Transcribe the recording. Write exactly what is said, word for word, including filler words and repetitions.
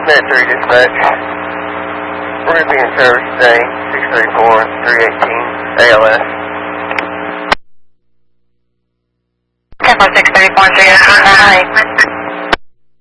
Med three dispatch. We're going to be in service today, six thirty-four, three eighteen, A L S. Tempo six thirty-four, three eighteen,